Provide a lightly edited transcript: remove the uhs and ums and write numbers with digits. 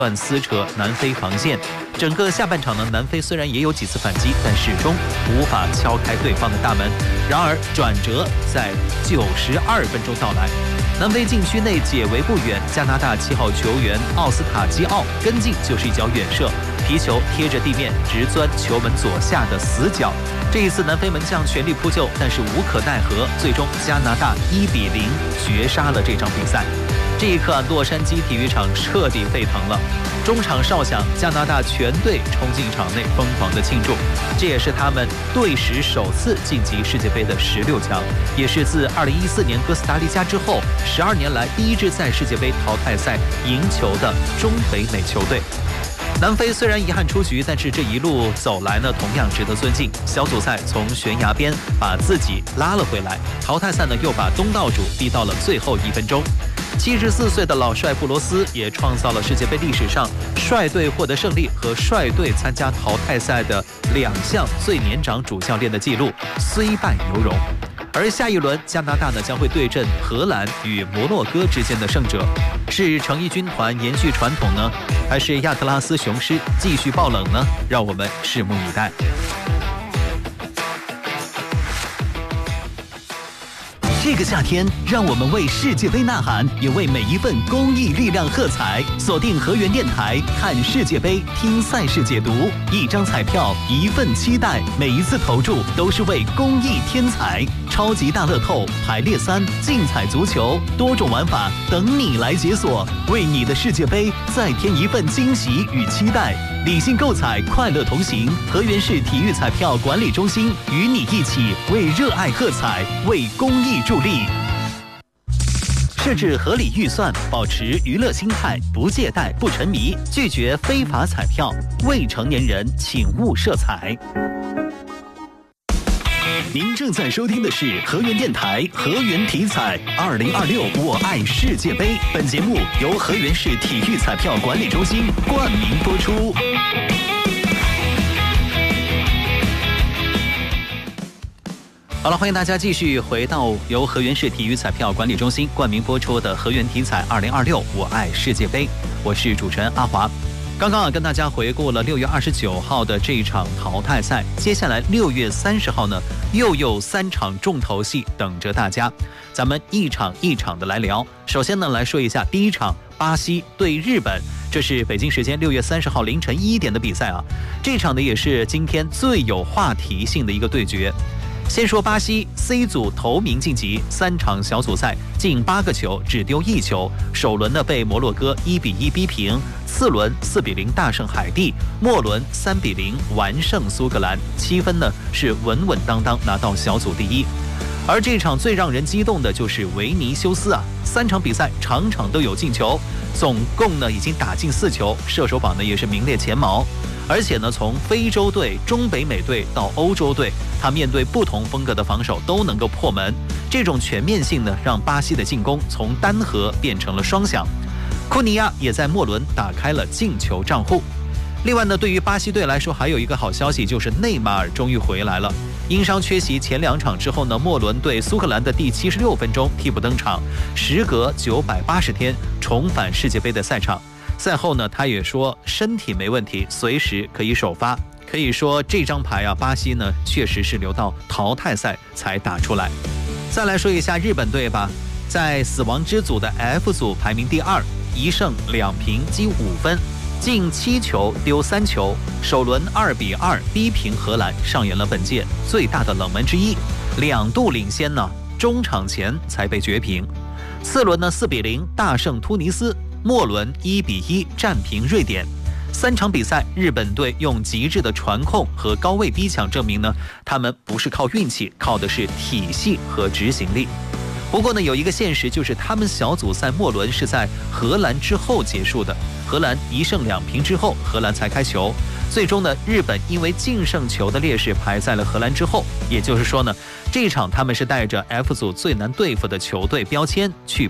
断撕扯南非防线。整个下半场呢，南非虽然也有几次反击，但始终无法敲开对方的大门。然而转折在92分钟到来，南非禁区内解围不远，加拿大7号球员奥斯塔基奥跟进就是一脚远射，皮球贴着地面直钻球门左下的死角。这一次南非门将全力扑救，但是无可奈何，最终加拿大1-0绝杀了这场比赛。这一刻，洛杉矶体育场彻底沸腾了。中场哨响，加拿大全队冲进场内疯狂的庆祝，这也是他们队史首次晋级世界杯的16强，也是自2014年哥斯达黎加之后12年来第一支在世界杯淘汰赛赢球的中北美球队。南非虽然遗憾出局，但是这一路走来呢，同样值得尊敬。小组赛从悬崖边把自己拉了回来，淘汰赛呢又把东道主逼到了最后1分钟。74岁的老帅布罗斯也创造了世界杯历史上率队获得胜利和率队参加淘汰赛的2项最年长主教练的记录，虽败犹荣。而下一轮加拿大呢将会对阵荷兰与摩洛哥之间的胜者，是诚意军团延续传统呢，还是亚特拉斯雄狮继续爆冷呢？让我们拭目以待。 这个夏天，让我们为世界杯呐喊，也为每一份公益力量喝彩。锁定河源电台，看世界杯，听赛事解读。一张彩票，一份期待，每一次投注都是为公益添彩。超级大乐透、排列3、竞彩足球，多种玩法等你来解锁，为你的世界杯再添一份惊喜与期待。理性购彩，快乐同行。河源市体育彩票管理中心与你一起为热爱喝彩，为公益助力。设置合理预算，保持娱乐心态，不借贷，不沉迷，拒绝非法彩票。未成年人请勿涉彩。您正在收听的是河源电台河源体彩2026我爱世界杯。本节目由河源市体育彩票管理中心冠名播出。 好了，欢迎大家继续回到由河源市体育彩票管理中心冠名播出的河源体彩2026我爱世界杯，我是主持人阿华。刚刚跟大家回顾了6月29号的这一场淘汰赛，接下来6月30号呢，又有3场重头戏等着大家，咱们一场一场的来聊。首先呢，来说一下第一场巴西对日本，这是北京时间6月30号凌晨1点的比赛啊。这场呢也是今天最有话题性的一个对决。先说巴西 C 组头名晋级，3场小组赛进8个球，只丢1球。首轮呢被摩洛哥1-1逼平，次轮4-0大胜海地，末轮3-0完胜苏格兰，7分呢是稳稳当当拿到小组第一。而这场最让人激动的就是维尼修斯啊，3场比赛场场都有进球，总共呢已经打进4球，射手榜呢也是名列前茅。而且呢，从非洲队、中北美队到欧洲队，他面对不同风格的防守都能够破门。这种全面性呢，让巴西的进攻从单核变成了双响。库尼亚也在末轮打开了进球账户。另外呢，对于巴西队来说，还有一个好消息，就是内马尔终于回来了。因伤缺席前2场之后呢，末轮对苏格兰的第76分钟替补登场，时隔980天重返世界杯的赛场。赛后呢，他也说身体没问题，随时可以首发。可以说这张牌啊，巴西呢确实是留到淘汰赛才打出来。再来说一下日本队吧，在死亡之组的 F 组排名第2，1胜2平积5分，进7球丢3球。首轮2-2逼平荷兰，上演了本届最大的冷门之一，2度领先呢，中场前才被绝平。次轮呢4-0大胜突尼斯，末轮1-1战平瑞典。3场比赛，日本队用极致的传控和高位逼抢证明呢，他们不是靠运气，靠的是体系和执行力。不过呢，有一个现实，就是他们小组赛末轮是在荷兰之后结束的，荷兰1胜2平之后，荷兰才开球。最终呢，日本因为净胜球的劣势排在了荷兰之后，也就是说呢，这一场他们是带着 F 组最难对付的球队标签去